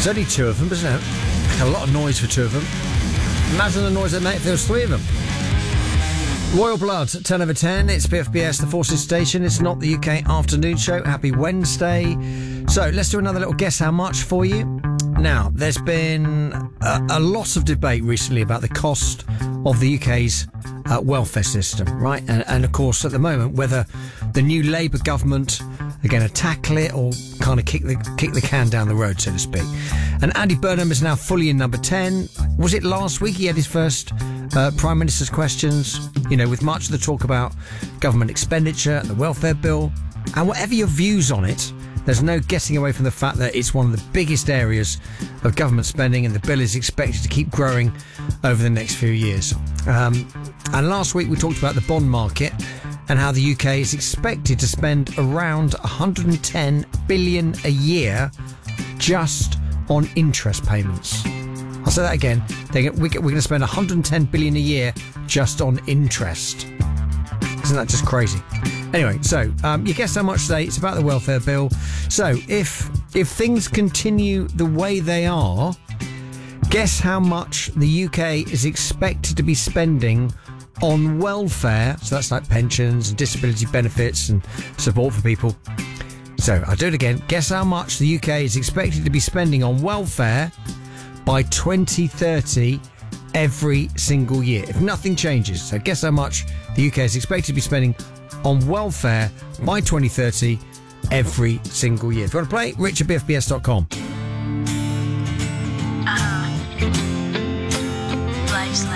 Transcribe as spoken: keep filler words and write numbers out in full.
There's only two of them, isn't it? A lot of noise for two of them. Imagine the noise they make if there was three of them. Royal Blood, ten over ten. It's P F B S, the Forces Station. It's not the U K afternoon show. Happy Wednesday. So let's do another little guess how much for you. Now, there's been a, a lot of debate recently about the cost of the U K's uh, welfare system, right? And, and of course, at the moment, whether the new Labour government are going to tackle it or kind of kick the kick the can down the road, so to speak. And Andy Burnham is now fully in number ten. Was it last week he had his first uh, Prime Minister's questions? You know, with much of the talk about government expenditure, the welfare bill, and whatever your views on it, there's no getting away from the fact that it's one of the biggest areas of government spending, and the bill is expected to keep growing over the next few years. Um, and last week we talked about the bond market and how the U K is expected to spend around one hundred ten billion a year just on interest payments. I'll say that again. They're, we're going to spend one hundred ten billion a year just on interest. Isn't that just crazy? Anyway, so um, you guess how much today? It's about the welfare bill. So if if things continue the way they are, guess how much the U K is expected to be spending on welfare. So that's like pensions and disability benefits and support for people. So I'll do it again. Guess how much the U K is expected to be spending on welfare by twenty thirty every single year, if nothing changes. So guess how much the U K is expected to be spending on welfare by twenty thirty every single year. If you want to play, rich at b f b s dot com.